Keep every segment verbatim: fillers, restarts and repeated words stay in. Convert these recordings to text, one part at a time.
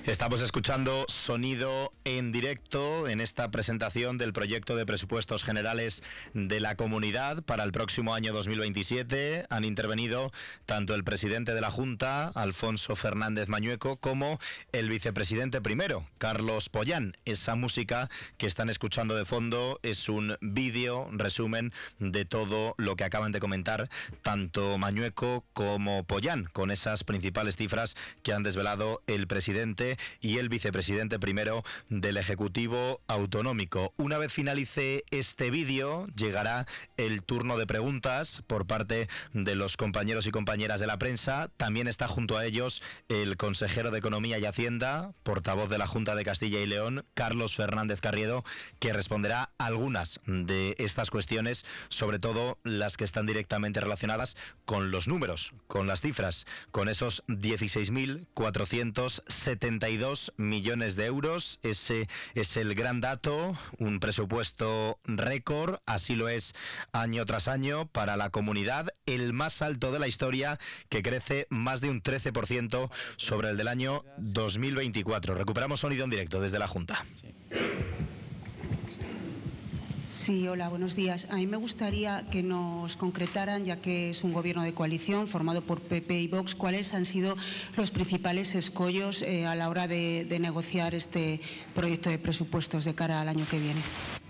Estamos escuchando sonido en directo en esta presentación del proyecto de presupuestos generales de la comunidad para el próximo año dos mil veintisiete. Han intervenido tanto el presidente de la Junta, Alfonso Fernández Mañueco, como el vicepresidente primero, Carlos Pollán. Esa música que están escuchando de fondo es un vídeo resumen de todo lo que acaban de comentar tanto Mañueco como Pollán, con esas principales cifras que han desvelado el presidente y el vicepresidente primero del Ejecutivo Autonómico. Una vez finalice este vídeo, llegará el turno de preguntas por parte de los compañeros y compañeras de la prensa. También está junto a ellos el consejero de Economía y Hacienda, portavoz de la Junta de Castilla y León, Carlos Fernández Carriedo, que responderá algunas de estas cuestiones, sobre todo las que están directamente relacionadas con los números, con las cifras, con esos dieciséis mil cuatrocientos setenta y dos millones de euros. Ese es el gran dato, un presupuesto récord, así lo es año tras año para la comunidad, el más alto de la historia, que crece más de un trece por ciento sobre el del año dos mil veinticuatro. Recuperamos sonido en directo desde la Junta. Sí, hola, buenos días. A mí me gustaría que nos concretaran, ya que es un gobierno de coalición formado por P P y Vox, cuáles han sido los principales escollos eh, a la hora de, de negociar este proyecto de presupuestos de cara al año que viene.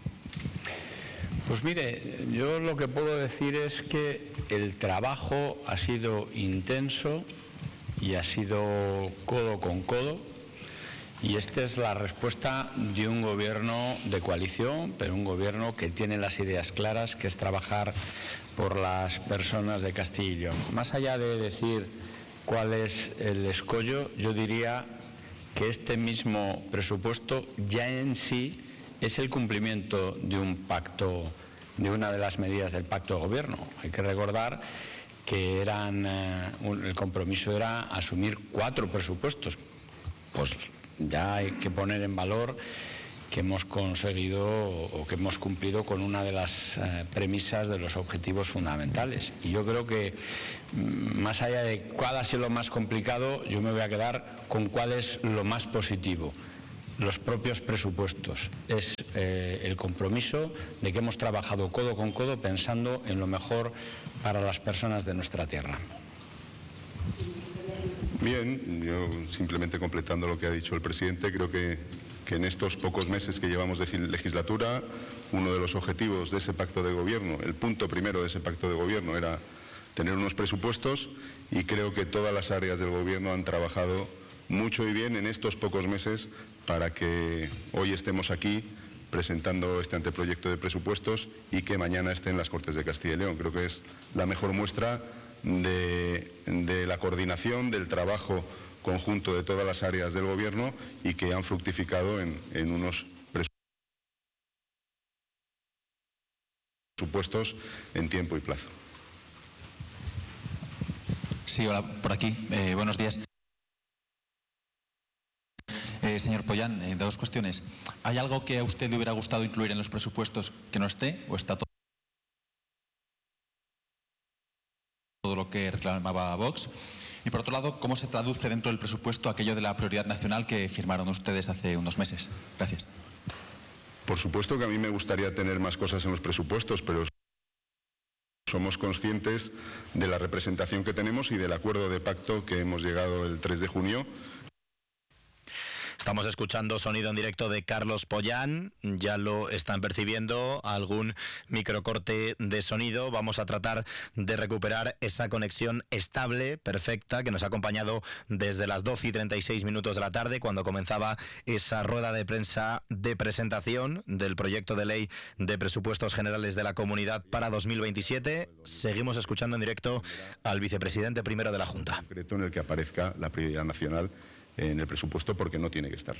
Pues mire, yo lo que puedo decir es que el trabajo ha sido intenso y ha sido codo con codo. Y esta es la respuesta de un gobierno de coalición, pero un gobierno que tiene las ideas claras, que es trabajar por las personas de Castilla y León. Más allá de decir cuál es el escollo, yo diría que este mismo presupuesto ya en sí es el cumplimiento de un pacto, de una de las medidas del pacto de gobierno. Hay que recordar que eran, eh, un, el compromiso era asumir cuatro presupuestos. Pues ya hay que poner en valor que hemos conseguido o que hemos cumplido con una de las eh, premisas de los objetivos fundamentales. Y yo creo que más allá de cuál ha sido lo más complicado, yo me voy a quedar con cuál es lo más positivo. Los propios presupuestos. Es eh, el compromiso de que hemos trabajado codo con codo pensando en lo mejor para las personas de nuestra tierra. Bien, yo simplemente completando lo que ha dicho el presidente, creo que, que en estos pocos meses que llevamos de legislatura, uno de los objetivos de ese pacto de gobierno, el punto primero de ese pacto de gobierno era tener unos presupuestos, y creo que todas las áreas del gobierno han trabajado mucho y bien en estos pocos meses para que hoy estemos aquí presentando este anteproyecto de presupuestos y que mañana esté en las Cortes de Castilla y León. Creo que es la mejor muestra de, de la coordinación, del trabajo conjunto de todas las áreas del gobierno y que han fructificado en, en unos presupuestos en tiempo y plazo. Sí, hola, por aquí. Eh, buenos días. Eh, señor Pollán, eh, dos cuestiones. ¿Hay algo que a usted le hubiera gustado incluir en los presupuestos que no esté, o está todo, todo lo que reclamaba Vox? Y por otro lado, ¿cómo se traduce dentro del presupuesto aquello de la prioridad nacional que firmaron ustedes hace unos meses? Gracias. Por supuesto que a mí me gustaría tener más cosas en los presupuestos, pero somos conscientes de la representación que tenemos y del acuerdo de pacto que hemos llegado el tres de junio. Estamos escuchando sonido en directo de Carlos Pollán, ya lo están percibiendo, algún microcorte de sonido. Vamos a tratar de recuperar esa conexión estable, perfecta, que nos ha acompañado desde las doce y treinta y seis minutos de la tarde, cuando comenzaba esa rueda de prensa de presentación del proyecto de ley de presupuestos generales de la comunidad para dos mil veintisiete. Seguimos escuchando en directo al vicepresidente primero de la Junta. Concreto en el que aparezca la prioridad nacional en el presupuesto, porque no tiene que estar.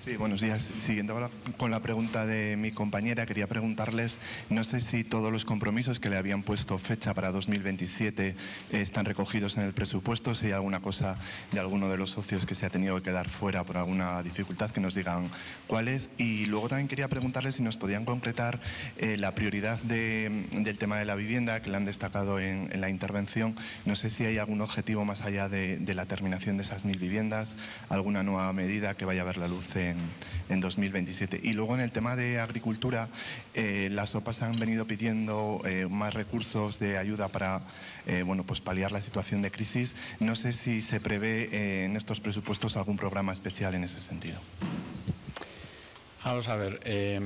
Sí, buenos días. Siguiendo con la, con la pregunta de mi compañera, quería preguntarles, no sé si todos los compromisos que le habían puesto fecha para dos mil veintisiete eh, están recogidos en el presupuesto, si hay alguna cosa de alguno de los socios que se ha tenido que quedar fuera por alguna dificultad, que nos digan cuáles. Y luego también quería preguntarles si nos podían concretar eh, la prioridad de, del tema de la vivienda, que le han destacado en, en la intervención. No sé si hay algún objetivo más allá de, de la terminación de esas mil viviendas, alguna nueva medida que vaya a ver la luz en en dos mil veintisiete. Y luego en el tema de agricultura, eh, las O P A han venido pidiendo eh, más recursos de ayuda para eh, bueno, pues paliar la situación de crisis. No sé si se prevé eh, en estos presupuestos algún programa especial en ese sentido. Vamos a ver, eh,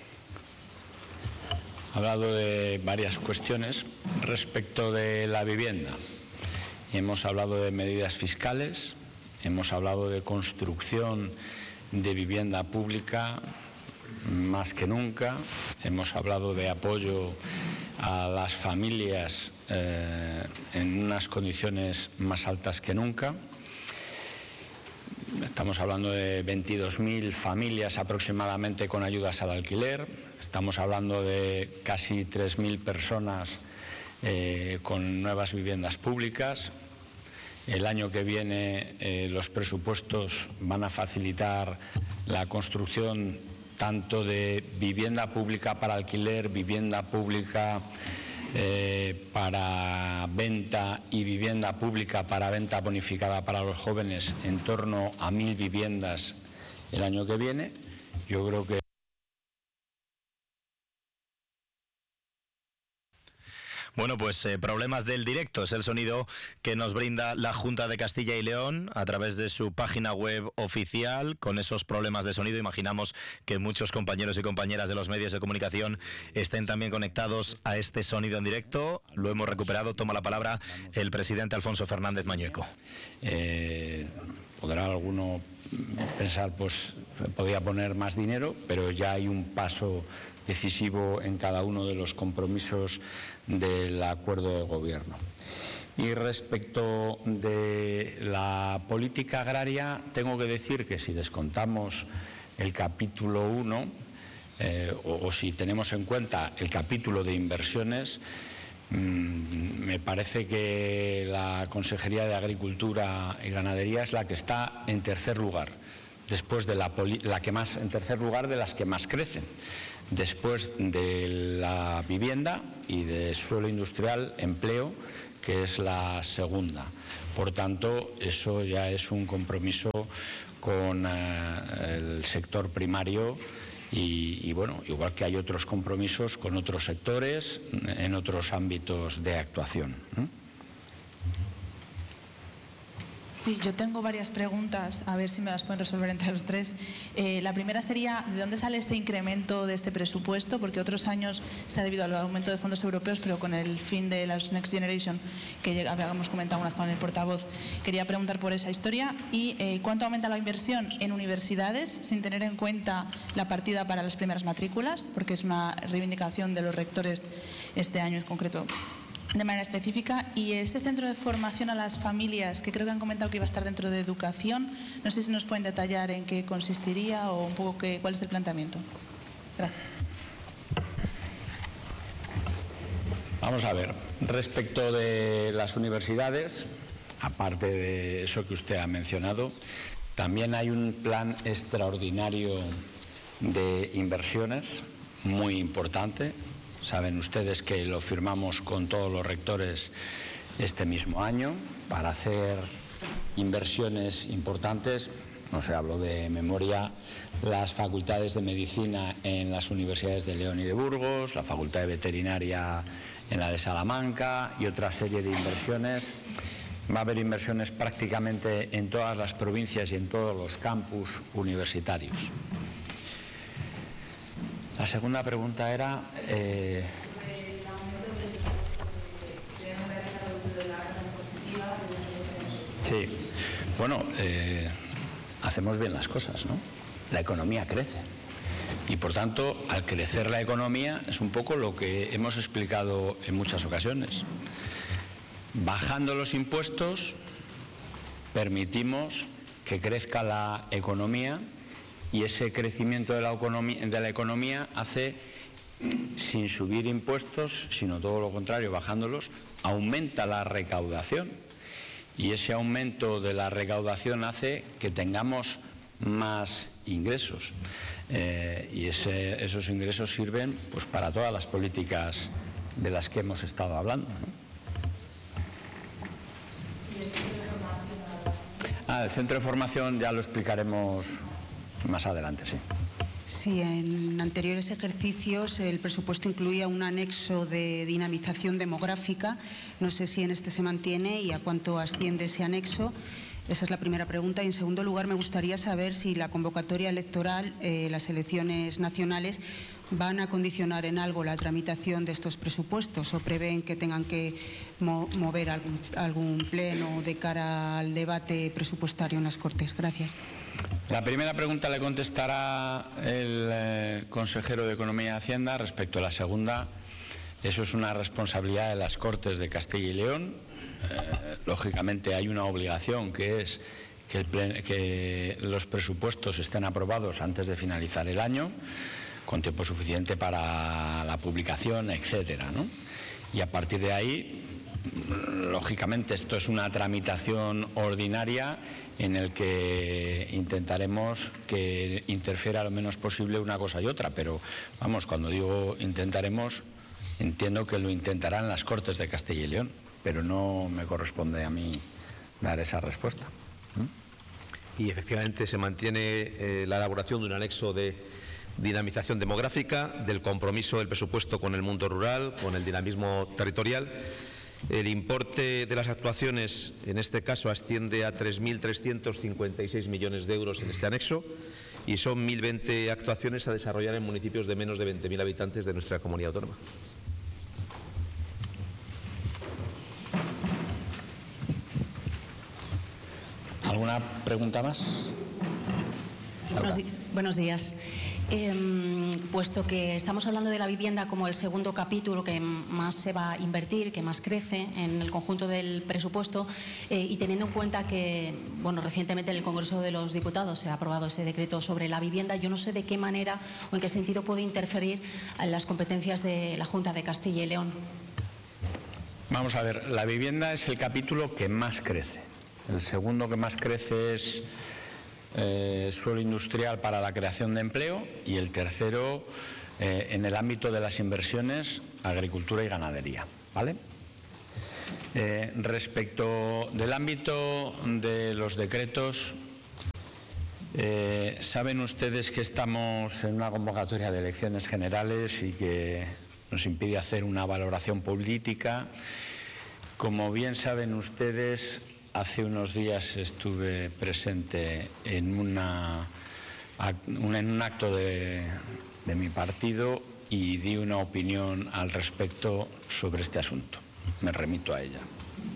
he hablado de varias cuestiones respecto de la vivienda. Hemos hablado de medidas fiscales, hemos hablado de construcción de vivienda pública más que nunca, hemos hablado de apoyo a las familias eh, en unas condiciones más altas que nunca. Estamos hablando de veintidós mil familias aproximadamente con ayudas al alquiler, estamos hablando de casi tres mil personas eh, con nuevas viviendas públicas. El año que viene eh, los presupuestos van a facilitar la construcción tanto de vivienda pública para alquiler, vivienda pública eh, para venta y vivienda pública para venta bonificada para los jóvenes, en torno a mil viviendas el año que viene. Yo creo que Bueno, pues eh, problemas del directo es el sonido que nos brinda la Junta de Castilla y León a través de su página web oficial. Con esos problemas de sonido imaginamos que muchos compañeros y compañeras de los medios de comunicación estén también conectados a este sonido en directo. Lo hemos recuperado. Toma la palabra el presidente Alfonso Fernández Mañueco. Eh, podrá alguno pensar, pues podría poner más dinero, pero ya hay un paso decisivo en cada uno de los compromisos del acuerdo de gobierno. Y respecto de la política agraria, tengo que decir que si descontamos el capítulo uno eh, o, o si tenemos en cuenta el capítulo de inversiones, mmm, me parece que la Consejería de Agricultura y Ganadería es la que está en tercer lugar, después de la, la que más, en tercer lugar de las que más crecen, después de la vivienda y de suelo industrial, empleo, que es la segunda. Por tanto, eso ya es un compromiso con eh, el sector primario y, y, bueno, igual que hay otros compromisos con otros sectores en otros ámbitos de actuación. ¿eh? Sí, yo tengo varias preguntas, a ver si me las pueden resolver entre los tres. Eh, la primera sería, ¿de dónde sale este incremento de este presupuesto? Porque otros años se ha debido al aumento de fondos europeos, pero con el fin de las Next Generation, que habíamos comentado unas con el portavoz, quería preguntar por esa historia. ¿Y eh, cuánto aumenta la inversión en universidades, sin tener en cuenta la partida para las primeras matrículas? Porque es una reivindicación de los rectores este año en concreto, de manera específica. Y este centro de formación a las familias, que creo que han comentado que iba a estar dentro de educación, no sé si nos pueden detallar en qué consistiría o un poco qué, cuál es el planteamiento. Gracias. Vamos a ver, respecto de las universidades, aparte de eso que usted ha mencionado, también hay un plan extraordinario de inversiones muy importante. Saben ustedes que lo firmamos con todos los rectores este mismo año para hacer inversiones importantes. No sé, hablo de memoria, las facultades de medicina en las universidades de León y de Burgos, la facultad de veterinaria en la de Salamanca y otra serie de inversiones. Va a haber inversiones prácticamente en todas las provincias y en todos los campus universitarios. La segunda pregunta era... Eh... Sí, bueno, eh, hacemos bien las cosas, ¿no? La economía crece y, por tanto, al crecer la economía es un poco lo que hemos explicado en muchas ocasiones. Bajando los impuestos permitimos que crezca la economía y ese crecimiento de la economía, de la economía hace, sin subir impuestos, sino todo lo contrario, bajándolos, aumenta la recaudación. Y ese aumento de la recaudación hace que tengamos más ingresos. Eh, y ese, esos ingresos sirven pues, para todas las políticas de las que hemos estado hablando, ¿no? Ah, el centro de formación ya lo explicaremos más adelante, sí. Sí, en anteriores ejercicios el presupuesto incluía un anexo de dinamización demográfica. No sé si en este se mantiene y a cuánto asciende ese anexo. Esa es la primera pregunta. Y en segundo lugar, me gustaría saber si la convocatoria electoral, eh, las elecciones nacionales, van a condicionar en algo la tramitación de estos presupuestos o prevén que tengan que mo mover algún, algún pleno de cara al debate presupuestario en las Cortes. Gracias. La primera pregunta le contestará el eh, consejero de Economía y Hacienda. Respecto a la segunda, eso es una responsabilidad de las Cortes de Castilla y León. Eh, lógicamente hay una obligación que es que, el plen que los presupuestos estén aprobados antes de finalizar el año, con tiempo suficiente para la publicación, etcétera, ¿no? Y a partir de ahí, lógicamente, esto es una tramitación ordinaria en el que intentaremos que interfiera lo menos posible una cosa y otra, pero vamos, cuando digo intentaremos, entiendo que lo intentarán las Cortes de Castilla y León, pero no me corresponde a mí dar esa respuesta. ¿Mm? Y efectivamente se mantiene eh, la elaboración de un anexo de dinamización demográfica, del compromiso del presupuesto con el mundo rural, con el dinamismo territorial. El importe de las actuaciones, en este caso, asciende a tres mil trescientos cincuenta y seis millones de euros en este anexo y son mil veinte actuaciones a desarrollar en municipios de menos de veinte mil habitantes de nuestra comunidad autónoma. ¿Alguna pregunta más? Buenos, di buenos días. Eh, puesto que estamos hablando de la vivienda como el segundo capítulo que más se va a invertir, que más crece en el conjunto del presupuesto, eh, y teniendo en cuenta que, bueno, recientemente en el Congreso de los Diputados se ha aprobado ese decreto sobre la vivienda, yo no sé de qué manera o en qué sentido puede interferir en las competencias de la Junta de Castilla y León. Vamos a ver, la vivienda es el capítulo que más crece. El segundo que más crece es Eh, suelo industrial para la creación de empleo y el tercero eh, en el ámbito de las inversiones, agricultura y ganadería, ¿vale? Eh, respecto del ámbito de los decretos, eh, saben ustedes que estamos en una convocatoria de elecciones generales y que nos impide hacer una valoración política. Como bien saben ustedes, hace unos días estuve presente en, una, en un acto de, de mi partido y di una opinión al respecto sobre este asunto. Me remito a ella.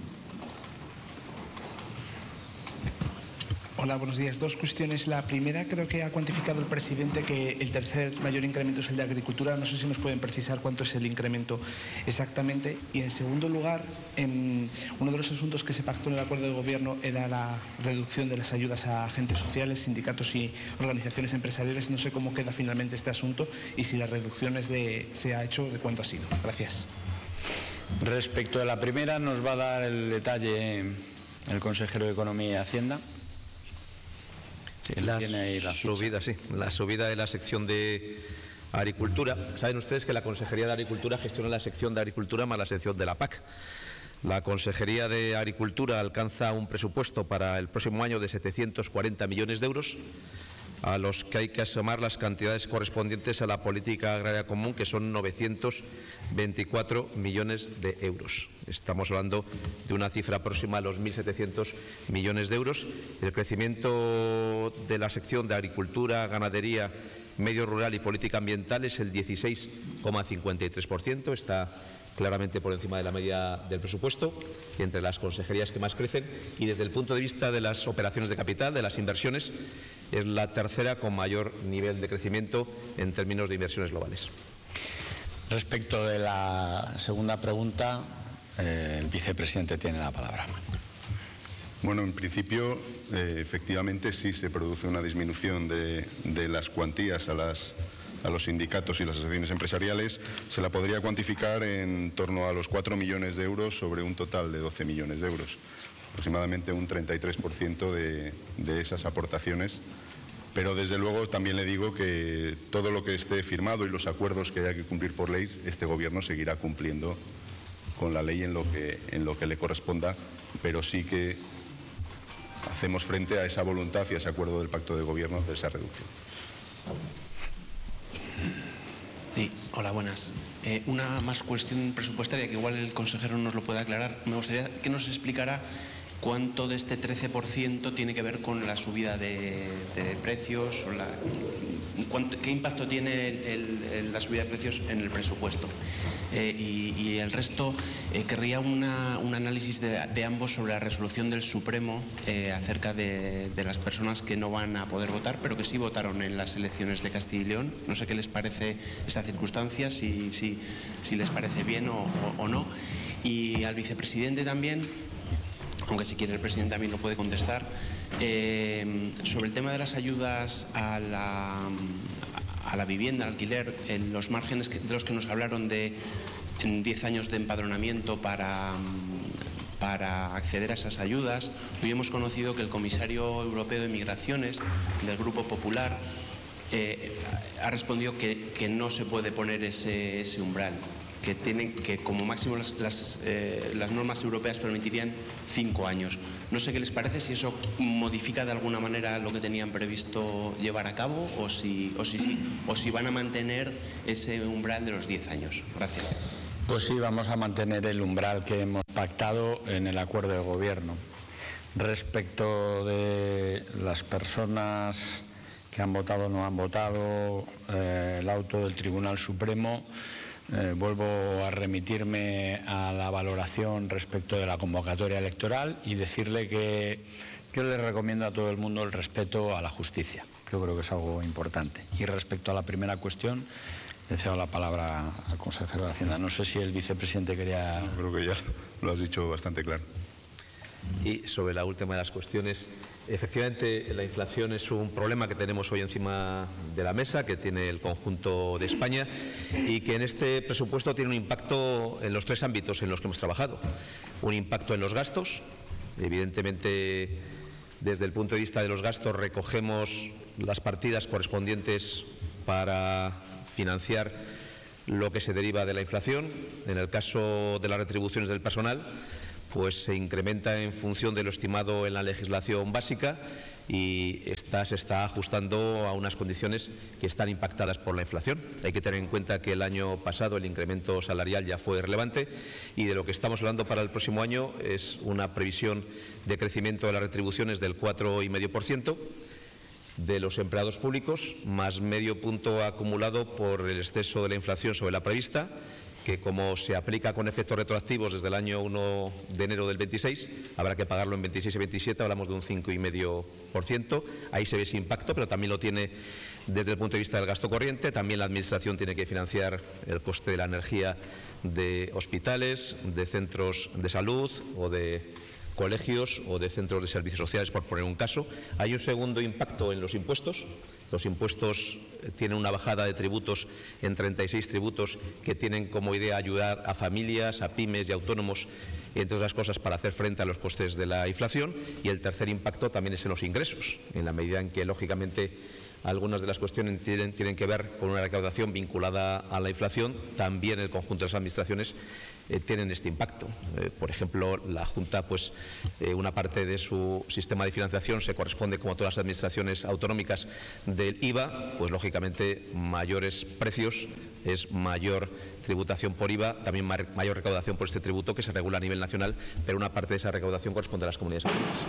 Hola, buenos días. Dos cuestiones. La primera, creo que ha cuantificado el presidente que el tercer mayor incremento es el de agricultura. No sé si nos pueden precisar cuánto es el incremento exactamente. Y en segundo lugar, en uno de los asuntos que se pactó en el acuerdo de gobierno era la reducción de las ayudas a agentes sociales, sindicatos y organizaciones empresariales. No sé cómo queda finalmente este asunto y si las reducciones de, se ha hecho, de cuánto ha sido. Gracias. Respecto a la primera, nos va a dar el detalle el consejero de Economía y Hacienda. Sí, la, la subida, sí, la subida de la sección de Agricultura. Saben ustedes que la Consejería de Agricultura gestiona la sección de Agricultura más la sección de la P A C. La Consejería de Agricultura alcanza un presupuesto para el próximo año de setecientos cuarenta millones de euros, a los que hay que asomar las cantidades correspondientes a la política agraria común, que son novecientos veinticuatro millones de euros. Estamos hablando de una cifra próxima a los mil setecientos millones de euros. El crecimiento de la sección de Agricultura, Ganadería, Medio Rural y Política Ambiental es el dieciséis coma cincuenta y tres por ciento. Está claramente por encima de la media del presupuesto y entre las consejerías que más crecen, y desde el punto de vista de las operaciones de capital, de las inversiones, es la tercera con mayor nivel de crecimiento en términos de inversiones globales. Respecto de la segunda pregunta, eh, el vicepresidente tiene la palabra. Bueno, en principio, eh, efectivamente, sí se produce una disminución de, de las cuantías a, las, a los sindicatos y las asociaciones empresariales. Se la podría cuantificar en torno a los cuatro millones de euros sobre un total de doce millones de euros. Aproximadamente un treinta y tres por ciento de, de esas aportaciones. Pero, desde luego, también le digo que todo lo que esté firmado y los acuerdos que haya que cumplir por ley, este Gobierno seguirá cumpliendo con la ley en lo que, en lo que le corresponda, pero sí que hacemos frente a esa voluntad y a ese acuerdo del Pacto de Gobierno de esa reducción. Sí, hola, buenas. Eh, una más cuestión presupuestaria que igual el consejero nos lo puede aclarar. Me gustaría que nos explicara cuánto de este trece por ciento tiene que ver con la subida de, de precios, o la, cuánto, qué impacto tiene el, el, la subida de precios en el presupuesto. Eh, y, y el resto, eh, querría una, un análisis de, de ambos sobre la resolución del Supremo eh, acerca de, de las personas que no van a poder votar, pero que sí votaron en las elecciones de Castilla y León. No sé qué les parece esta circunstancia, si, si, si les parece bien o, o, o no. Y al vicepresidente también, aunque si quiere el presidente también lo puede contestar, eh, sobre el tema de las ayudas a la, a la vivienda, al alquiler, en los márgenes que, de los que nos hablaron de en diez años de empadronamiento para, para acceder a esas ayudas. Hoy hemos conocido que el comisario europeo de Migraciones del Grupo Popular eh, ha respondido que, que no se puede poner ese, ese umbral, que tienen que como máximo las, las, eh, las normas europeas permitirían cinco años. No sé qué les parece, si eso modifica de alguna manera lo que tenían previsto llevar a cabo o si, o si, sí, o si van a mantener ese umbral de los diez años. Gracias. Pues sí, vamos a mantener el umbral que hemos pactado en el acuerdo de gobierno. Respecto de las personas que han votado o no han votado, eh, el auto del Tribunal Supremo, Eh, vuelvo a remitirme a la valoración respecto de la convocatoria electoral y decirle que yo le recomiendo a todo el mundo el respeto a la justicia. Yo creo que es algo importante. Y respecto a la primera cuestión, le cedo la palabra al consejero de Hacienda. No sé si el vicepresidente quería... No, creo que ya lo has dicho bastante claro. Y sobre la última de las cuestiones, efectivamente la inflación es un problema que tenemos hoy encima de la mesa, que tiene el conjunto de España y que en este presupuesto tiene un impacto en los tres ámbitos en los que hemos trabajado. Un impacto en los gastos, evidentemente desde el punto de vista de los gastos recogemos las partidas correspondientes para financiar lo que se deriva de la inflación. En el caso de las retribuciones del personal, pues se incrementa en función de lo estimado en la legislación básica y esta se está ajustando a unas condiciones que están impactadas por la inflación. Hay que tener en cuenta que el año pasado el incremento salarial ya fue relevante y de lo que estamos hablando para el próximo año es una previsión de crecimiento de las retribuciones del cuatro coma cinco por ciento de los empleados públicos, más medio punto acumulado por el exceso de la inflación sobre la prevista, que como se aplica con efectos retroactivos desde el año uno de enero del veintiséis, habrá que pagarlo en veintiséis y veintisiete, hablamos de un cinco coma cinco por ciento. Ahí se ve ese impacto, pero también lo tiene desde el punto de vista del gasto corriente. También la Administración tiene que financiar el coste de la energía de hospitales, de centros de salud o de colegios o de centros de servicios sociales, por poner un caso. Hay un segundo impacto en los impuestos. Los impuestos tienen una bajada de tributos en treinta y seis tributos que tienen como idea ayudar a familias, a pymes y autónomos, entre otras cosas, para hacer frente a los costes de la inflación. Y el tercer impacto también es en los ingresos, en la medida en que, lógicamente, algunas de las cuestiones tienen, tienen que ver con una recaudación vinculada a la inflación. También el conjunto de las administraciones eh, tienen este impacto. Eh, por ejemplo, la Junta, pues eh, una parte de su sistema de financiación se corresponde, como todas las administraciones autonómicas, del I V A. Pues lógicamente mayores precios es mayor tributación por I V A, también mayor recaudación por este tributo que se regula a nivel nacional, pero una parte de esa recaudación corresponde a las comunidades autónomas.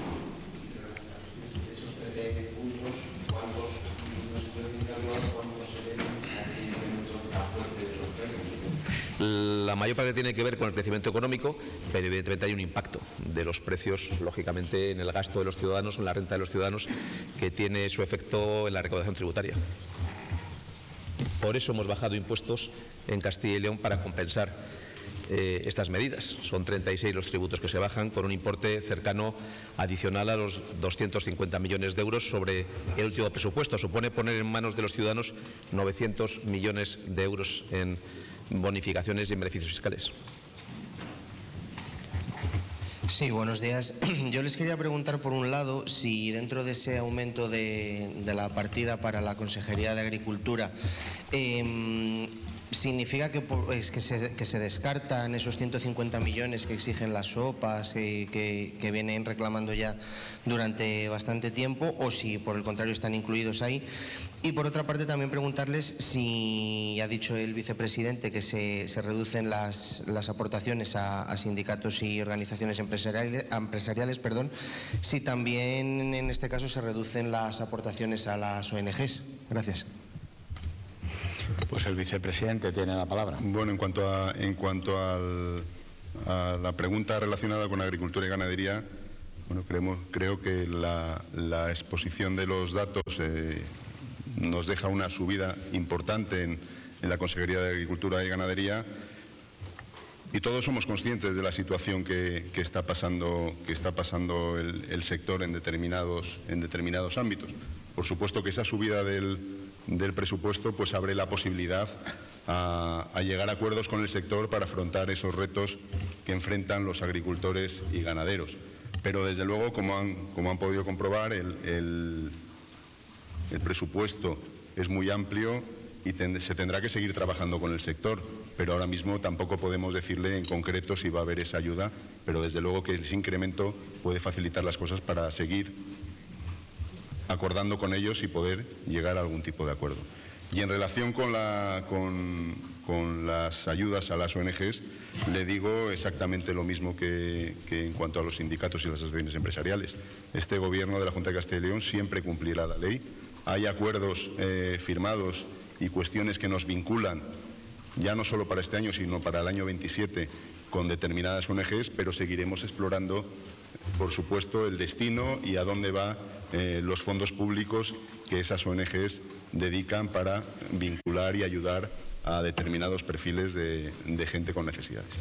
La mayor parte tiene que ver con el crecimiento económico, pero evidentemente hay un impacto de los precios, lógicamente, en el gasto de los ciudadanos, en la renta de los ciudadanos, que tiene su efecto en la recaudación tributaria. Por eso hemos bajado impuestos en Castilla y León, para compensar eh, estas medidas. Son treinta y seis los tributos que se bajan, con un importe cercano adicional a los doscientos cincuenta millones de euros sobre el último presupuesto. Supone poner en manos de los ciudadanos novecientos millones de euros en bonificaciones y en beneficios fiscales. Sí, buenos días. Yo les quería preguntar, por un lado, si dentro de ese aumento de, de la partida para la Consejería de Agricultura eh, significa que, pues, que, se, que se descartan esos ciento cincuenta millones que exigen las O P As eh, que, que vienen reclamando ya durante bastante tiempo, o si por el contrario están incluidos ahí. Y por otra parte también preguntarles si ha dicho el vicepresidente que se, se reducen las, las aportaciones a, a sindicatos y organizaciones empresariales, empresariales perdón, si también en este caso se reducen las aportaciones a las O N Ges. Gracias. Pues el vicepresidente tiene la palabra. Bueno, en cuanto a, en cuanto al, a la pregunta relacionada con agricultura y ganadería, bueno, creemos, creo que la, la exposición de los datos eh, nos deja una subida importante en, en la Consejería de Agricultura y Ganadería, y todos somos conscientes de la situación que, que está pasando, que está pasando el, el sector en determinados, en determinados ámbitos. Por supuesto que esa subida del, del presupuesto pues abre la posibilidad a, a llegar a acuerdos con el sector para afrontar esos retos que enfrentan los agricultores y ganaderos. Pero desde luego, como han, como han podido comprobar, el, el El presupuesto es muy amplio y ten, se tendrá que seguir trabajando con el sector, pero ahora mismo tampoco podemos decirle en concreto si va a haber esa ayuda, pero desde luego que ese incremento puede facilitar las cosas para seguir acordando con ellos y poder llegar a algún tipo de acuerdo. Y en relación con, la, con, con las ayudas a las O N Ges, le digo exactamente lo mismo que, que en cuanto a los sindicatos y las asociaciones empresariales. Este Gobierno de la Junta de Castilla y León siempre cumplirá la ley. Hay acuerdos eh, firmados y cuestiones que nos vinculan, ya no solo para este año, sino para el año veintisiete, con determinadas O N Ges, pero seguiremos explorando, por supuesto, el destino y a dónde van eh, los fondos públicos que esas O N Ges dedican para vincular y ayudar a determinados perfiles de, de gente con necesidades.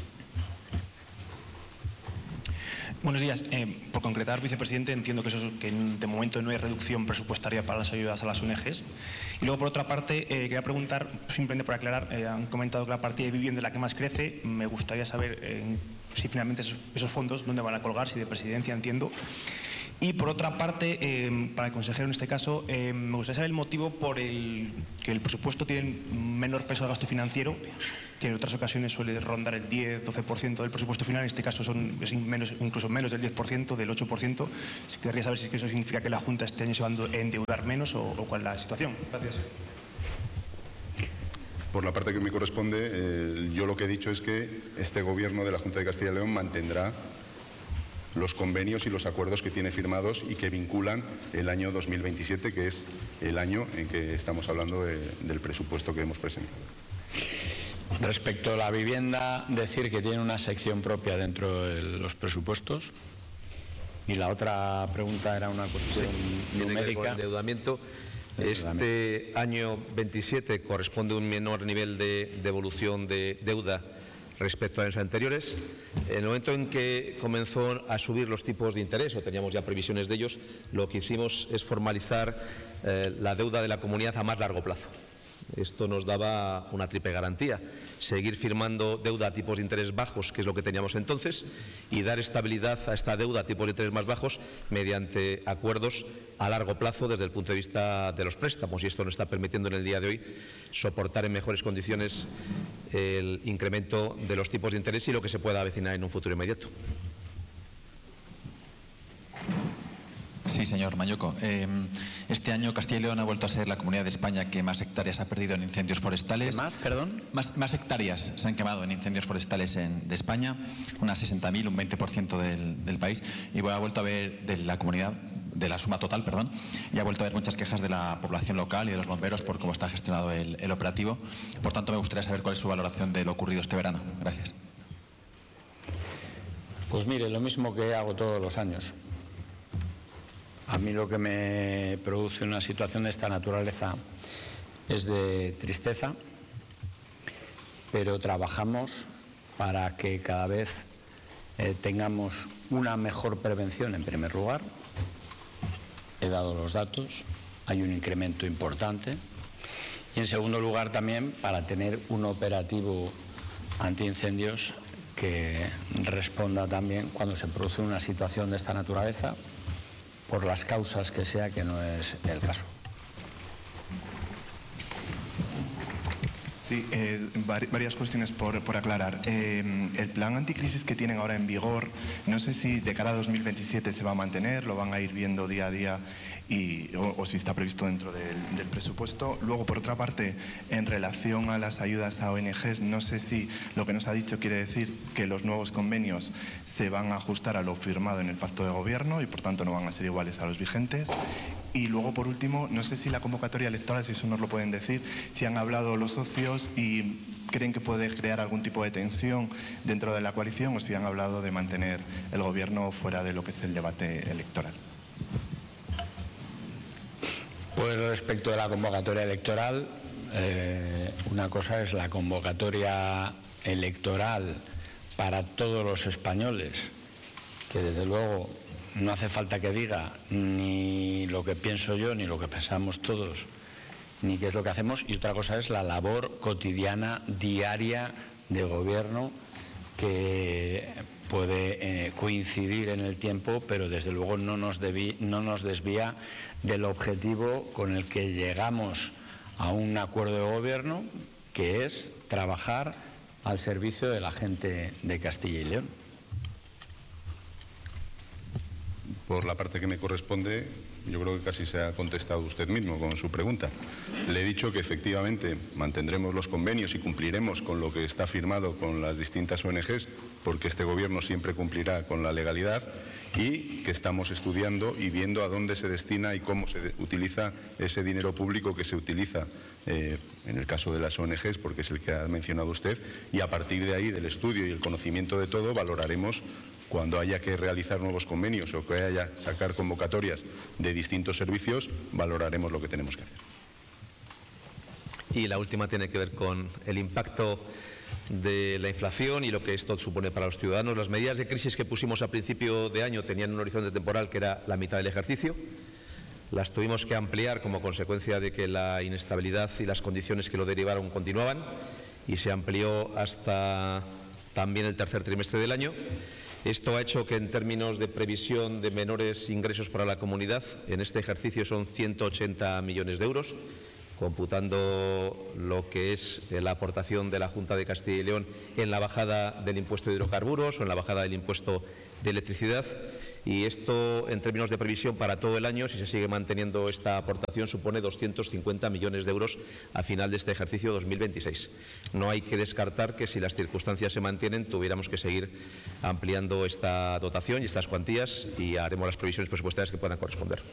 Buenos días. Eh, por concretar, vicepresidente, entiendo que, eso es, que de momento no hay reducción presupuestaria para las ayudas a las O N Ges. Y luego, por otra parte, eh, quería preguntar, simplemente por aclarar, eh, han comentado que la partida de vivienda es la que más crece. Me gustaría saber eh, si finalmente esos, esos fondos, dónde van a colgar, si de presidencia, entiendo. Y por otra parte, eh, para el consejero en este caso, eh, me gustaría saber el motivo por el que el presupuesto tiene menor peso de gasto financiero, que en otras ocasiones suele rondar el diez doce por ciento del presupuesto final. En este caso son es menos, incluso menos del diez por ciento, del ocho por ciento. Querría saber si es que eso significa que la Junta este año se va a endeudar menos o, o cuál es la situación. Gracias. Por la parte que me corresponde, eh, yo lo que he dicho es que este Gobierno de la Junta de Castilla y León mantendrá los convenios y los acuerdos que tiene firmados y que vinculan el año dos mil veintisiete, que es el año en que estamos hablando de, del presupuesto que hemos presentado. Respecto a la vivienda, decir que tiene una sección propia dentro de los presupuestos. Y la otra pregunta era una cuestión sí, numérica. Endeudamiento. Este año veintisiete corresponde a un menor nivel de devolución de deuda respecto a años anteriores. En el momento en que comenzó a subir los tipos de interés, o teníamos ya previsiones de ellos, lo que hicimos es formalizar eh, la deuda de la comunidad a más largo plazo. Esto nos daba una triple garantía: seguir firmando deuda a tipos de interés bajos, que es lo que teníamos entonces, y dar estabilidad a esta deuda a tipos de interés más bajos mediante acuerdos a largo plazo desde el punto de vista de los préstamos. Y esto nos está permitiendo en el día de hoy soportar en mejores condiciones el incremento de los tipos de interés y lo que se pueda avecinar en un futuro inmediato. Sí, señor Mañuco. Eh, este año Castilla y León ha vuelto a ser la comunidad de España que más hectáreas ha perdido en incendios forestales. ¿Qué más, perdón? Más, más hectáreas se han quemado en incendios forestales en, de España, unas sesenta mil, un veinte por ciento del, del país. Y ha vuelto a ver de la comunidad, de la suma total, perdón, y ha vuelto a haber muchas quejas de la población local y de los bomberos por cómo está gestionado el, el operativo. Por tanto, me gustaría saber cuál es su valoración de lo ocurrido este verano. Gracias. Pues mire, lo mismo que hago todos los años. A mí lo que me produce una situación de esta naturaleza es de tristeza, pero trabajamos para que cada vez eh, tengamos una mejor prevención, en primer lugar. He dado los datos, hay un incremento importante. Y en segundo lugar también para tener un operativo antiincendios que responda también cuando se produce una situación de esta naturaleza, por las causas que sea, que no es el caso. Sí, eh, varias cuestiones por, por aclarar. Eh, el plan anticrisis que tienen ahora en vigor, no sé si de cara a dos mil veintisiete se va a mantener, lo van a ir viendo día a día y, o, o si está previsto dentro del, del presupuesto. Luego, por otra parte, en relación a las ayudas a O N Ges, no sé si lo que nos ha dicho quiere decir que los nuevos convenios se van a ajustar a lo firmado en el pacto de gobierno y por tanto no van a ser iguales a los vigentes. Y luego, por último, no sé si la convocatoria electoral, si eso nos lo pueden decir, si han hablado los socios y creen que puede crear algún tipo de tensión dentro de la coalición o si han hablado de mantener el gobierno fuera de lo que es el debate electoral. Pues respecto de la convocatoria electoral, eh, una cosa es la convocatoria electoral para todos los españoles, que desde luego no hace falta que diga ni lo que pienso yo, ni lo que pensamos todos, ni qué es lo que hacemos. Y otra cosa es la labor cotidiana, diaria de gobierno, que puede eh, coincidir en el tiempo, pero desde luego no nos, debí, no nos desvía del objetivo con el que llegamos a un acuerdo de gobierno, que es trabajar al servicio de la gente de Castilla y León. Por la parte que me corresponde, yo creo que casi se ha contestado usted mismo con su pregunta. Le he dicho que efectivamente mantendremos los convenios y cumpliremos con lo que está firmado con las distintas O N Ges, porque este Gobierno siempre cumplirá con la legalidad, y que estamos estudiando y viendo a dónde se destina y cómo se utiliza ese dinero público que se utiliza eh, en el caso de las O N Ges, porque es el que ha mencionado usted, y a partir de ahí, del estudio y el conocimiento de todo, valoraremos cuando haya que realizar nuevos convenios o que haya que sacar convocatorias de distintos servicios, valoraremos lo que tenemos que hacer. Y la última tiene que ver con el impacto de la inflación y lo que esto supone para los ciudadanos. Las medidas de crisis que pusimos a principio de año tenían un horizonte temporal que era la mitad del ejercicio. Las tuvimos que ampliar como consecuencia de que la inestabilidad y las condiciones que lo derivaron continuaban, y se amplió hasta también el tercer trimestre del año. Esto ha hecho que, en términos de previsión de menores ingresos para la comunidad, en este ejercicio son ciento ochenta millones de euros, computando lo que es la aportación de la Junta de Castilla y León en la bajada del impuesto de hidrocarburos o en la bajada del impuesto de electricidad. Y esto, en términos de previsión para todo el año, si se sigue manteniendo esta aportación, supone doscientos cincuenta millones de euros a final de este ejercicio dos mil veintiséis. No hay que descartar que, si las circunstancias se mantienen, tuviéramos que seguir ampliando esta dotación y estas cuantías, y haremos las previsiones presupuestarias que puedan corresponder.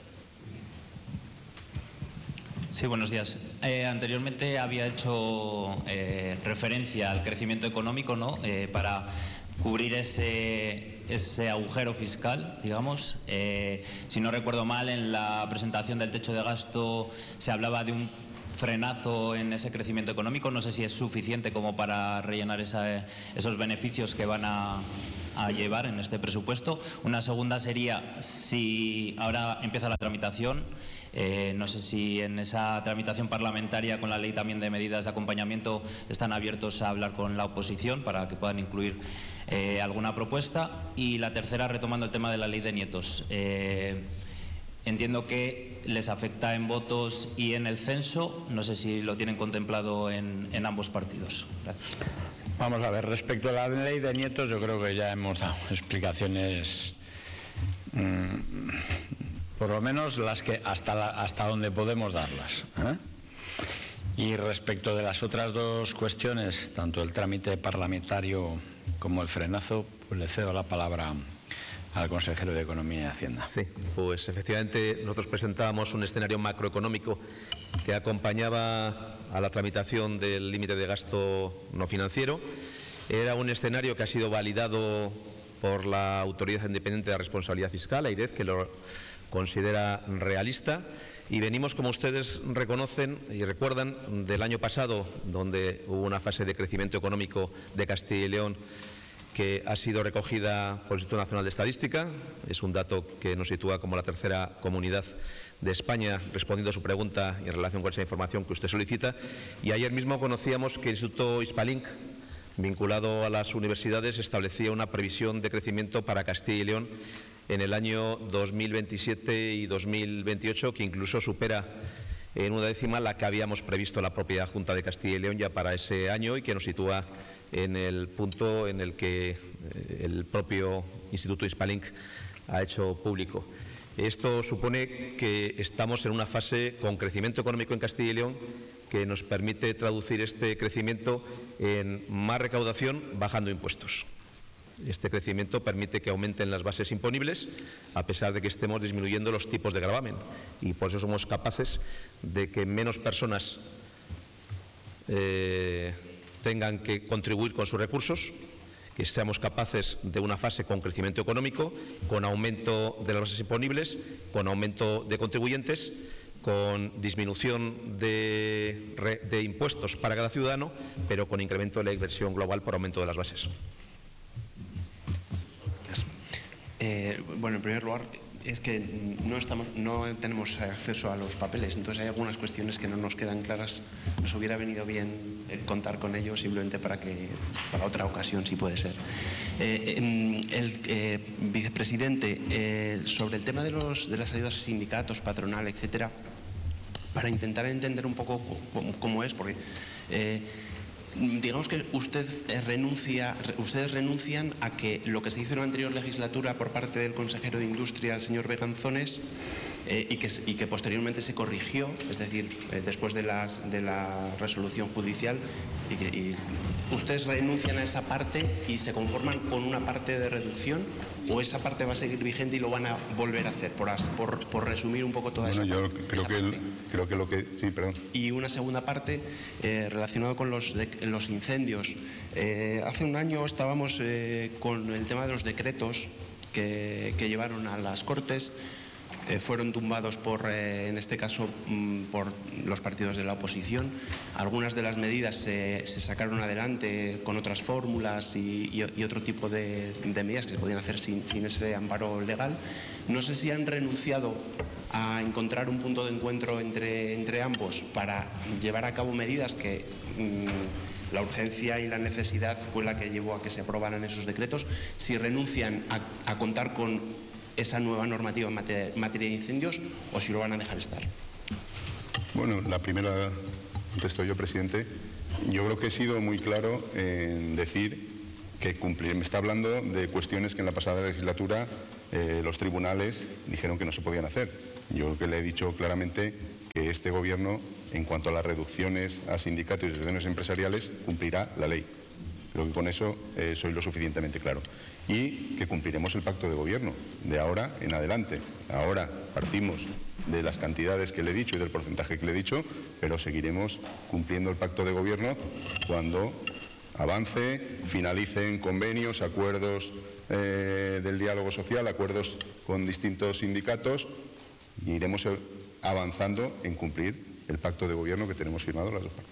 Sí, buenos días. Eh, anteriormente había hecho eh, referencia al crecimiento económico, ¿no? Eh, para cubrir ese, ese agujero fiscal, digamos. Eh, si no recuerdo mal, en la presentación del techo de gasto se hablaba de un frenazo en ese crecimiento económico. No sé si es suficiente como para rellenar esa, esos beneficios que van a, a llevar en este presupuesto. Una segunda sería, si ahora empieza la tramitación, Eh, no sé si en esa tramitación parlamentaria con la ley también de medidas de acompañamiento están abiertos a hablar con la oposición para que puedan incluir eh, alguna propuesta. Y la tercera, retomando el tema de la ley de nietos. Eh, entiendo que les afecta en votos y en el censo. No sé si lo tienen contemplado en, en ambos partidos. Gracias. Vamos a ver, respecto a la ley de nietos, yo creo que ya hemos dado explicaciones, mmm, por lo menos las que hasta, la, hasta donde podemos darlas, ¿eh? Y respecto de las otras dos cuestiones, tanto el trámite parlamentario como el frenazo, pues le cedo la palabra al consejero de Economía y Hacienda. Sí, pues efectivamente nosotros presentábamos un escenario macroeconómico que acompañaba a la tramitación del límite de gasto no financiero. Era un escenario que ha sido validado por la Autoridad Independiente de Responsabilidad Fiscal, AIREF, que lo considera realista, Y venimos, como ustedes reconocen y recuerdan, del año pasado, donde hubo una fase de crecimiento económico de Castilla y León que ha sido recogida por el Instituto Nacional de Estadística. Es un dato que nos sitúa como la tercera comunidad de España, respondiendo a su pregunta y en relación con esa información que usted solicita. Y ayer mismo conocíamos que el Instituto Hispalink, vinculado a las universidades, establecía una previsión de crecimiento para Castilla y León en el año dos mil veintisiete y dos mil veintiocho, que incluso supera en una décima la que habíamos previsto la propia Junta de Castilla y León ya para ese año, y que nos sitúa en el punto en el que el propio Instituto Hispalink ha hecho público. Esto supone que estamos en una fase con crecimiento económico en Castilla y León que nos permite traducir este crecimiento en más recaudación bajando impuestos. Este crecimiento permite que aumenten las bases imponibles, a pesar de que estemos disminuyendo los tipos de gravamen, y por eso somos capaces de que menos personas eh, tengan que contribuir con sus recursos, que seamos capaces de una fase con crecimiento económico, con aumento de las bases imponibles, con aumento de contribuyentes, con disminución de, de impuestos para cada ciudadano, pero con incremento de la inversión global por aumento de las bases. Eh, bueno, en primer lugar, es que no, estamos, no tenemos acceso a los papeles, entonces hay algunas cuestiones que no nos quedan claras. Nos hubiera venido bien contar con ellos simplemente para que para otra ocasión, si puede ser. Eh, el eh, vicepresidente, eh, sobre el tema de, los, de las ayudas a sindicatos, patronal, etcétera, para intentar entender un poco cómo, cómo es, porque eh, digamos que usted renuncia, ustedes renuncian a que lo que se hizo en la anterior legislatura por parte del consejero de Industria, el señor Beganzones, eh, y, que, y que posteriormente se corrigió, es decir, eh, después de, las, de la resolución judicial, y, que, y ustedes renuncian a esa parte y se conforman con una parte de reducción, o esa parte va a seguir vigente y lo van a volver a hacer, por, por, por resumir un poco toda bueno, esa yo parte. creo que, el, creo que lo que... Sí, perdón. Y una segunda parte eh, relacionada con los, de, los incendios. Eh, hace un año estábamos eh, con el tema de los decretos que, que llevaron a las Cortes. Eh, fueron tumbados por, eh, en este caso, mm, por los partidos de la oposición. Algunas de las medidas se, se sacaron adelante con otras fórmulas y, y, y otro tipo de, de medidas que se podían hacer sin, sin ese amparo legal. No sé si han renunciado a encontrar un punto de encuentro entre, entre ambos para llevar a cabo medidas que mmm, la urgencia y la necesidad fue la que llevó a que se aprobaran esos decretos. Si renuncian a, a contar con esa nueva normativa en materia, materia de incendios, o si lo van a dejar estar. Bueno, la primera contesto yo, presidente. Yo creo que he sido muy claro en decir que cumplir. Me está hablando de cuestiones que en la pasada legislatura eh, los tribunales dijeron que no se podían hacer. Yo creo que le he dicho claramente que este Gobierno, en cuanto a las reducciones a sindicatos y asociaciones empresariales, cumplirá la ley. Creo que con eso eh, soy lo suficientemente claro. Y que cumpliremos el pacto de gobierno de ahora en adelante. Ahora partimos de las cantidades que le he dicho y del porcentaje que le he dicho, pero seguiremos cumpliendo el pacto de gobierno cuando avance, finalicen convenios, acuerdos eh, del diálogo social, acuerdos con distintos sindicatos, y iremos avanzando en cumplir el pacto de gobierno que tenemos firmado las dos partes.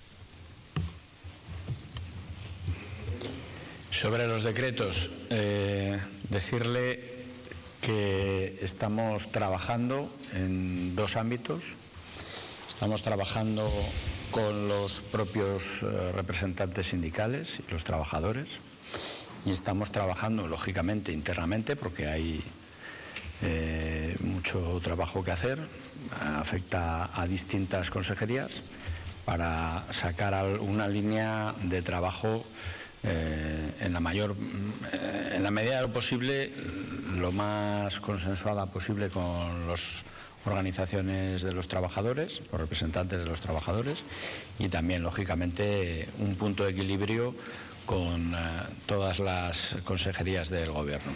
Sobre los decretos, eh, decirle que estamos trabajando en dos ámbitos. Estamos trabajando con los propios eh, representantes sindicales y los trabajadores, y estamos trabajando, lógicamente, internamente, porque hay eh, mucho trabajo que hacer, afecta a distintas consejerías, para sacar una línea de trabajo Eh, en la mayor, eh, en la medida de lo posible, lo más consensuada posible con las organizaciones de los trabajadores, los representantes de los trabajadores, y también, lógicamente, un punto de equilibrio con eh, todas las consejerías del Gobierno.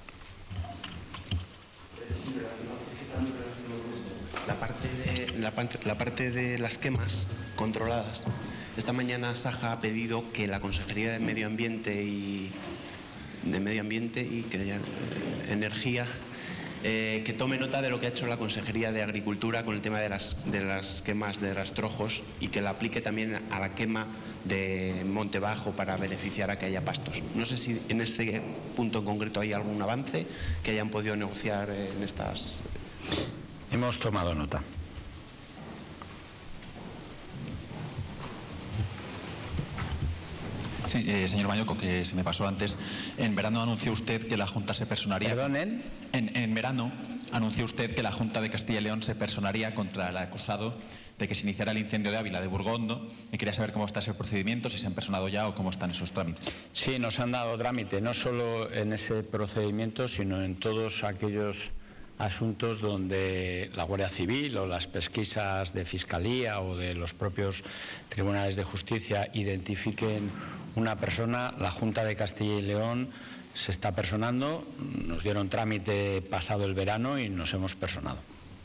La parte de, la, la parte de las quemas controladas. Esta mañana Saja ha pedido que la Consejería de Medio Ambiente y de Medio Ambiente y que haya energía eh, que tome nota de lo que ha hecho la Consejería de Agricultura con el tema de las, de las quemas de rastrojos y que la aplique también a la quema de Monte Bajo para beneficiar a que haya pastos. No sé si en ese punto en concreto hay algún avance que hayan podido negociar en estas... Hemos tomado nota. Sí, eh, señor Mañoco, que se me pasó antes. En verano anunció usted que la Junta se personaría... ¿Perdón, en? En, en verano anunció usted que la Junta de Castilla y León se personaría contra el acusado de que se iniciara el incendio de Ávila de Burgondo, y quería saber cómo está ese procedimiento, si se han personado ya o cómo están esos trámites. Sí, nos han dado trámite, no solo en ese procedimiento, sino en todos aquellos asuntos donde la Guardia Civil o las pesquisas de Fiscalía o de los propios tribunales de justicia identifiquen una persona. La Junta de Castilla y León se está personando, nos dieron trámite pasado el verano y nos hemos personado.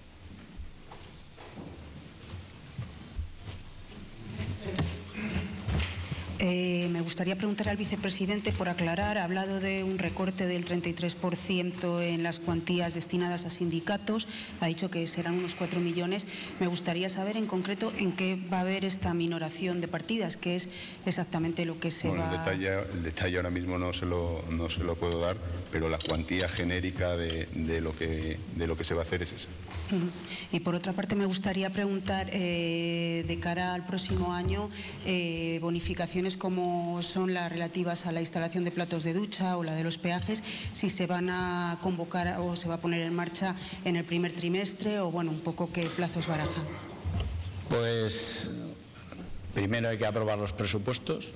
Eh, me gustaría preguntar al vicepresidente por aclarar. Ha hablado de un recorte del treinta y tres por ciento en las cuantías destinadas a sindicatos. Ha dicho que serán unos cuatro millones. Me gustaría saber en concreto en qué va a haber esta minoración de partidas, qué es exactamente lo que se bueno, va... El detalle, el detalle ahora mismo no se lo, no se lo puedo dar, pero la cuantía genérica de, de, lo, que, de lo que se va a hacer es esa. Uh-huh. Y por otra parte me gustaría preguntar eh, de cara al próximo año eh, bonificaciones como son las relativas a la instalación de platos de ducha o la de los peajes, si se van a convocar o se va a poner en marcha en el primer trimestre o bueno, un poco qué plazos barajan. Pues primero hay que aprobar los presupuestos.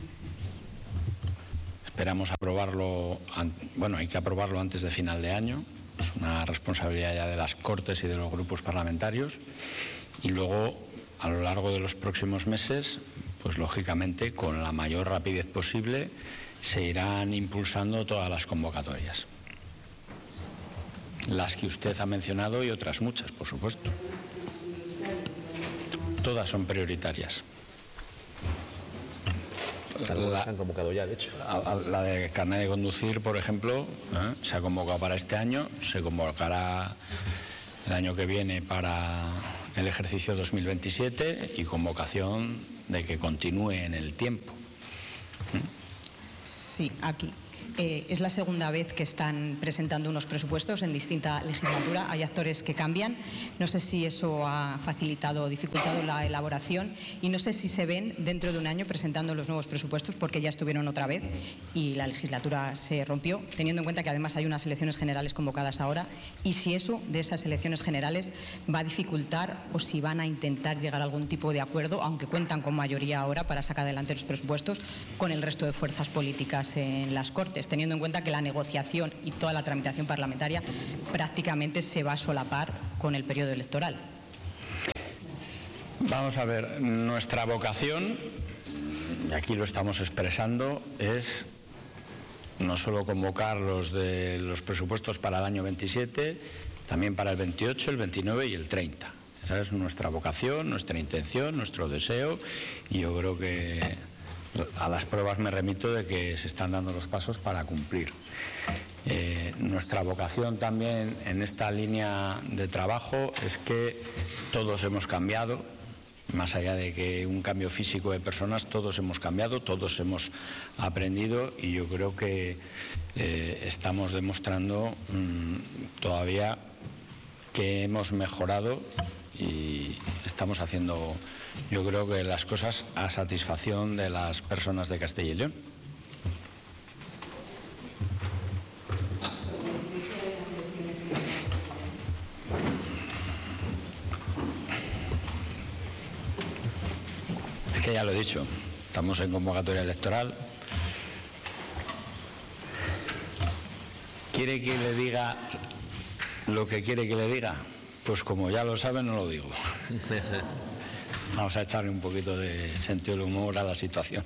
Esperamos aprobarlo, bueno, hay que aprobarlo antes de final de año. Es una responsabilidad ya de las Cortes y de los grupos parlamentarios. Y luego, a lo largo de los próximos meses, pues lógicamente con la mayor rapidez posible se irán impulsando todas las convocatorias. Las que usted ha mencionado y otras muchas, por supuesto. Todas son prioritarias. La, se han convocado ya, de hecho. La, la de carnet de conducir, por ejemplo, ¿eh? se ha convocado para este año, se convocará el año que viene para el ejercicio dos mil veintisiete y convocación de que continúe en el tiempo. ¿Mm? Sí, aquí. Eh, es la segunda vez que están presentando unos presupuestos en distinta legislatura. Hay actores que cambian. No sé si eso ha facilitado o dificultado la elaboración y no sé si se ven dentro de un año presentando los nuevos presupuestos porque ya estuvieron otra vez y la legislatura se rompió, teniendo en cuenta que además hay unas elecciones generales convocadas ahora, y si eso de esas elecciones generales va a dificultar o si van a intentar llegar a algún tipo de acuerdo, aunque cuentan con mayoría ahora para sacar adelante los presupuestos, con el resto de fuerzas políticas en las Cortes, teniendo en cuenta que la negociación y toda la tramitación parlamentaria prácticamente se va a solapar con el periodo electoral. Vamos a ver, nuestra vocación, y aquí lo estamos expresando, es no solo convocar los de los presupuestos para el año veintisiete, también para el veintiocho, el veintinueve y el treinta. Esa es nuestra vocación, nuestra intención, nuestro deseo, y yo creo que a las pruebas me remito de que se están dando los pasos para cumplir. Eh, nuestra vocación también en esta línea de trabajo es que todos hemos cambiado, más allá de que un cambio físico de personas, todos hemos cambiado, todos hemos aprendido, y yo creo que eh, estamos demostrando mmm, todavía que hemos mejorado y estamos haciendo, yo creo que las cosas a satisfacción de las personas de Castilla y León. Es que ya lo he dicho, estamos en convocatoria electoral. ¿Quiere que le diga lo que quiere que le diga? Pues como ya lo saben, no lo digo. Vamos a echarle un poquito de sentido del humor a la situación.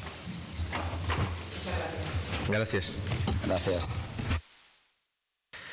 Gracias. Gracias.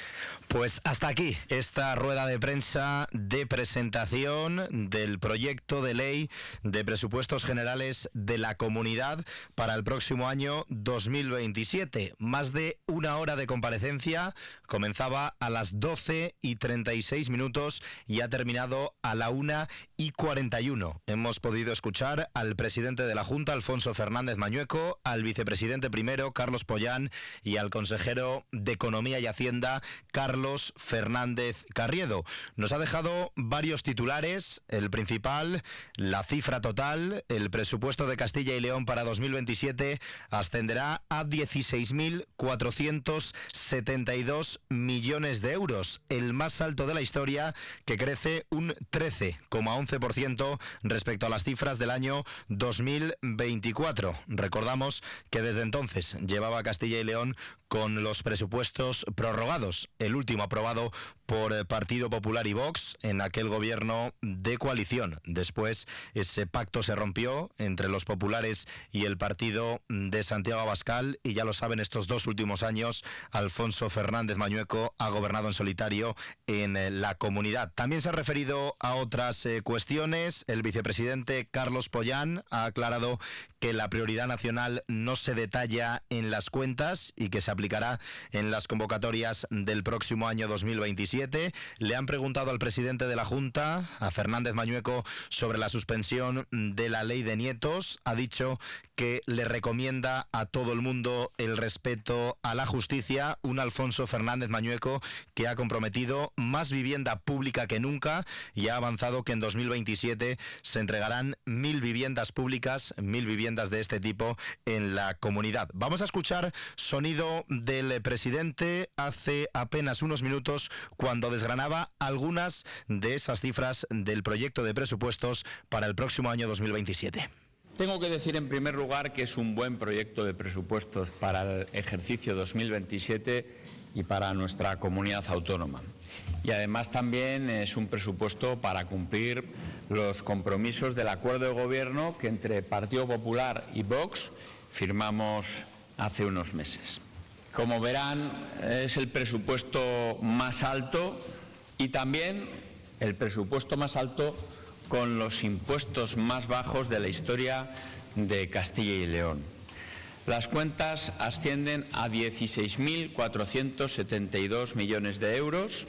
Pues hasta aquí esta rueda de prensa de presentación del proyecto de ley de presupuestos generales de la Comunidad para el próximo año dos mil veintisiete. Más de una hora de comparecencia, comenzaba a las doce y treinta y seis minutos y ha terminado a la una y cuarenta y uno. Hemos podido escuchar al presidente de la Junta, Alfonso Fernández Mañueco, al vicepresidente primero, Carlos Pollán, y al consejero de Economía y Hacienda, Carlos Fernández Carriedo. Nos ha dejado varios titulares. El principal, la cifra total, el presupuesto de Castilla y León para dos mil veintisiete ascenderá a dieciséis mil cuatrocientos setenta y dos millones de euros, el más alto de la historia, que crece un trece coma once por ciento respecto a las cifras del año dos mil veinticuatro. Recordamos que desde entonces llevaba Castilla y León con los presupuestos prorrogados, el último aprobado por Partido Popular y Vox en aquel gobierno de coalición. Después ese pacto se rompió entre los populares y el partido de Santiago Abascal, y ya lo saben, estos dos últimos años Alfonso Fernández Mañueco ha gobernado en solitario en la Comunidad. También se ha referido a otras eh, cuestiones. El vicepresidente Carlos Pollán ha aclarado que la prioridad nacional no se detalla en las cuentas y que se aplicará en las convocatorias del próximo año dos mil veintisiete. Le han preguntado al presidente de la Junta, a Fernández Mañueco, sobre la suspensión de la ley de nietos. Ha dicho que le recomienda a todo el mundo el respeto a la justicia. Un Alfonso Fernández Mañueco que ha comprometido más vivienda pública que nunca y ha avanzado que en dos mil veintisiete se entregarán mil viviendas públicas, mil viviendas de este tipo en la Comunidad. Vamos a escuchar sonido del presidente hace apenas unos minutos, cuando desgranaba algunas de esas cifras del proyecto de presupuestos para el próximo año dos mil veintisiete. Tengo que decir en primer lugar que es un buen proyecto de presupuestos para el ejercicio dos mil veintisiete y para nuestra comunidad autónoma. Y además también es un presupuesto para cumplir los compromisos del acuerdo de gobierno que entre Partido Popular y Vox firmamos hace unos meses. Como verán, es el presupuesto más alto y también el presupuesto más alto con los impuestos más bajos de la historia de Castilla y León. Las cuentas ascienden a dieciséis mil cuatrocientos setenta y dos millones de euros,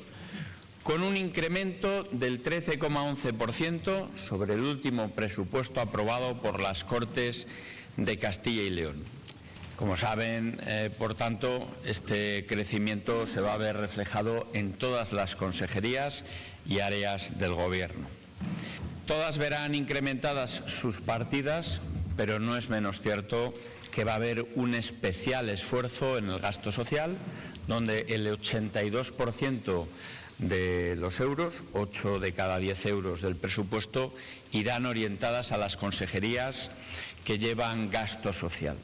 con un incremento del trece coma once por ciento sobre el último presupuesto aprobado por las Cortes de Castilla y León. Como saben, eh, por tanto, este crecimiento se va a ver reflejado en todas las consejerías y áreas del Gobierno. Todas verán incrementadas sus partidas, pero no es menos cierto que va a haber un especial esfuerzo en el gasto social, donde el ochenta y dos por ciento de los euros, ocho de cada diez euros del presupuesto, irán orientadas a las consejerías que llevan gasto social.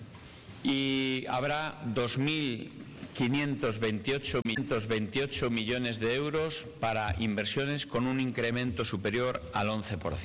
Y habrá dos mil quinientos veintiocho millones de euros para inversiones con un incremento superior al once por ciento.